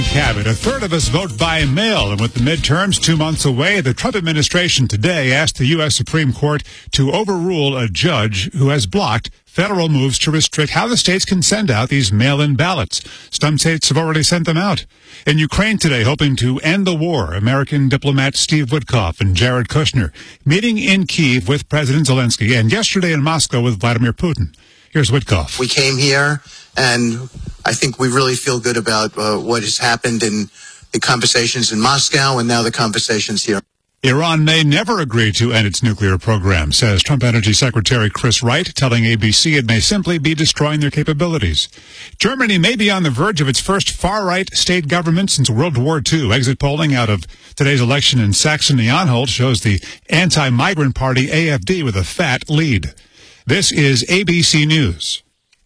Habit. A third of us vote by mail, and with the midterms 2 months away, the Trump administration today asked the U.S. Supreme Court to overrule a judge who has blocked federal moves to restrict how the states can send out these mail-in ballots. Some states have already sent them out. In Ukraine today, hoping to end the war, American diplomats Steve Witkoff and Jared Kushner meeting in Kyiv with President Zelensky, and yesterday in Moscow with Vladimir Putin. Here's Witkoff. We came here, and I think we really feel good about what has happened in the conversations in Moscow and now the conversations here. Iran may never agree to end its nuclear program, says Trump Energy Secretary Chris Wright, telling ABC it may simply be destroying their capabilities. Germany may be on the verge of its first far-right state government since World War II. Exit polling out of today's election in Saxony-Anhalt shows the anti-migrant party AfD with a fat lead. This is ABC News.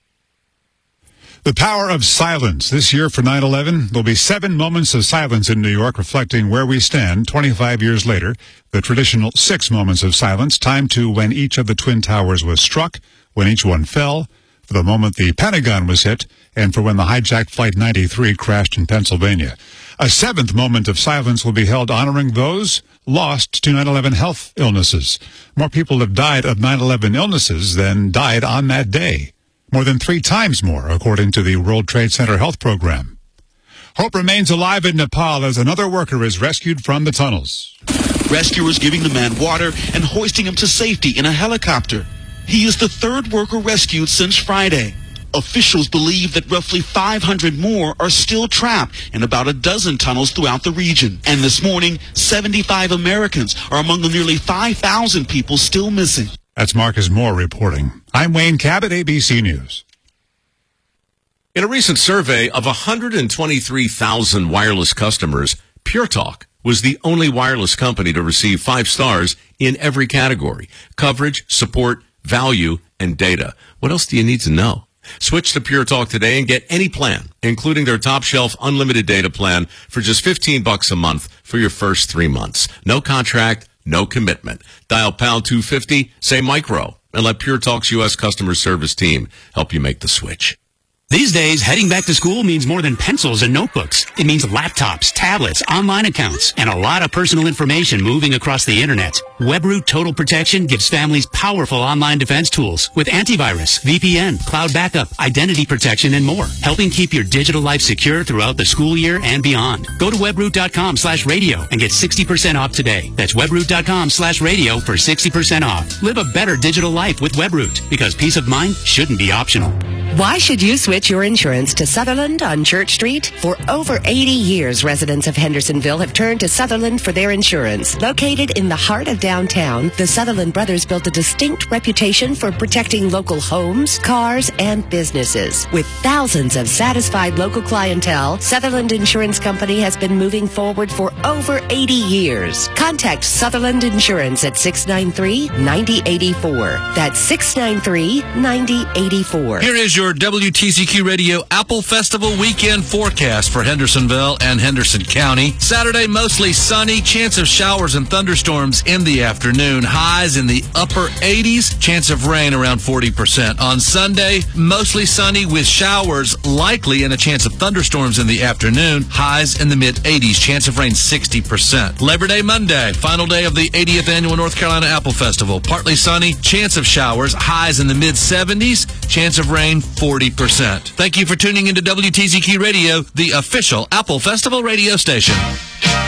The power of silence. This year for 9/11, there'll be 7 moments of silence in New York reflecting where we stand 25 years later. The traditional 6 moments of silence, timed to when each of the Twin Towers was struck, when each one fell, for the moment the Pentagon was hit, and for when the hijacked Flight 93 crashed in Pennsylvania. A 7th moment of silence will be held honoring those lost to 9/11 health illnesses. More people have died of 9/11 illnesses than died on that day. More than 3 times more, according to the World Trade Center Health Program. Hope remains alive in Nepal as another worker is rescued from the tunnels. Rescuers giving the man water and hoisting him to safety in a helicopter. He is the 3rd worker rescued since Friday. Officials believe that roughly 500 more are still trapped in about a dozen tunnels throughout the region. And this morning, 75 Americans are among the nearly 5,000 people still missing. That's Marcus Moore reporting. I'm Wayne Cabot, ABC News. In a recent survey of 123,000 wireless customers, Pure Talk was the only wireless company to receive 5 stars in every category: coverage, support, value, and data. What else do you need to know? Switch to Pure Talk today and get any plan, including their top shelf unlimited data plan, for just $15 a month for your first 3 months. No contract, no commitment. Dial pound 250, say micro, and let Pure Talk's U.S. customer service team help you make the switch. These days, heading back to school means more than pencils and notebooks. It means laptops, tablets, online accounts, and a lot of personal information moving across the internet. WebRoot Total Protection gives families powerful online defense tools with antivirus, VPN, cloud backup, identity protection, and more, helping keep your digital life secure throughout the school year and beyond. Go to webroot.com/radio and get 60% off today. That's webroot.com/radio for 60% off. Live a better digital life with WebRoot, because peace of mind shouldn't be optional. Why should you switch your insurance to Sutherland on Church Street? For over 80 years, residents of Hendersonville have turned to Sutherland for their insurance. Located in the heart of downtown, the Sutherland brothers built a distinct reputation for protecting local homes, cars, and businesses. With thousands of satisfied local clientele, Sutherland Insurance Company has been moving forward for over 80 years. Contact Sutherland Insurance at 693-9084. That's 693-9084. Here is your WTCQ Radio Apple Festival weekend forecast for Hendersonville and Henderson County. Saturday, mostly sunny, chance of showers and thunderstorms in the afternoon. Highs in the upper 80s, chance of rain around 40%. On Sunday, mostly sunny with showers likely and a chance of thunderstorms in the afternoon. Highs in the mid-80s, chance of rain 60%. Labor Day Monday, final day of the 80th Annual North Carolina Apple Festival. Partly sunny, chance of showers, highs in the mid-70s, chance of rain 40%. Thank you for tuning into WTCQ Radio, the official Apple Festival radio station.